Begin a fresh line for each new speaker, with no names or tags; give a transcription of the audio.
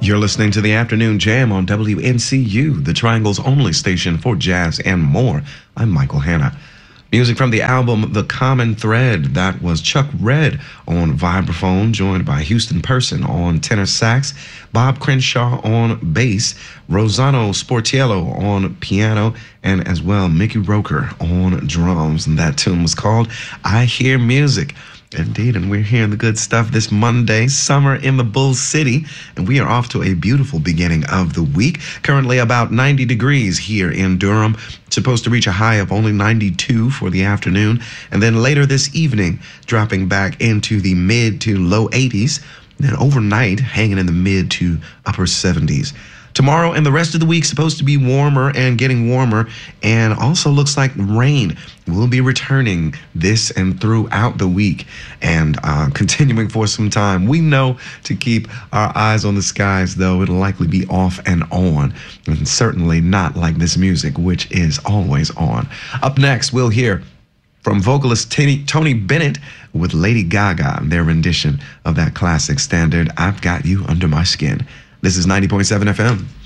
You're listening to the Afternoon Jam on WNCU, the Triangle's only station for jazz and more. I'm Michael Hanna. Music from the album The Common Thread. That was Chuck Red on vibraphone, joined by Houston Person on tenor sax, Bob Crenshaw on bass, Rossano Sportiello on piano, and as well Mickey Roker on drums. And that tune was called I Hear Music. Indeed, and we're hearing the good stuff this Monday, summer in the Bull City, and we are off to a beautiful beginning of the week. Currently about 90 degrees here in Durham, supposed to reach a high of only 92 for the afternoon, and then later this evening, dropping back into the mid to low 80s, then overnight, hanging in the mid to upper 70s. Tomorrow and the rest of the week supposed to be warmer and getting warmer, and also looks like rain will be returning this and throughout the week and continuing for some time. We know to keep our eyes on the skies, though it'll likely be off and on, and certainly not like this music, which is always on. Up next, we'll hear from vocalist Tony Bennett with Lady Gaga and their rendition of that classic standard, I've Got You Under My Skin. This is 90.7 FM.